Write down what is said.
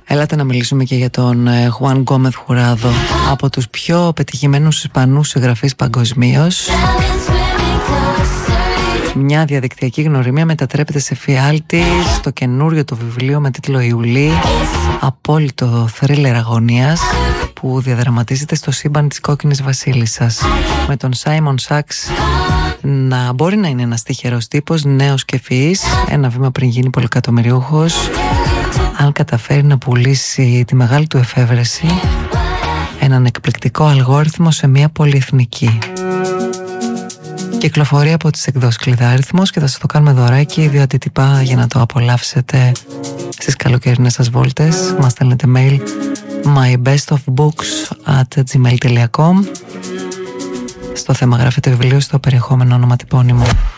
Έλατε να μιλήσουμε και για τον Χουάν Γκόμεθ Χουράδο, από τους πιο πετυχημένους Ισπανούς συγγραφείς παγκοσμίως. Μια διαδικτυακή γνωριμία μετατρέπεται σε φιάλτη στο καινούριο του βιβλίο με τίτλο Ιουλή, απόλυτο θρίλερ αγωνίας που διαδραματίζεται στο σύμπαν της Κόκκινης Βασίλισσας, με τον Σάιμον Σάξ να μπορεί να είναι ένας τυχερός τύπος, νέος και ευφυής, ένα βήμα πριν γίνει πολυεκατομμυριούχος, αν καταφέρει να πουλήσει τη μεγάλη του εφεύρεση, έναν εκπληκτικό αλγόριθμο σε μια πολυεθνική. Κυκλοφορεί από τις εκδόσεις Κλειδάριθμος και θα σας το κάνουμε δωράκι, 2 αντίτυπα για να το απολαύσετε στις καλοκαιρινές σας βόλτες. Μας στέλνετε mail mybestofbooks@gmail.com. Στο θέμα γράφετε βιβλίο, στο περιεχόμενο ονοματεπώνυμο.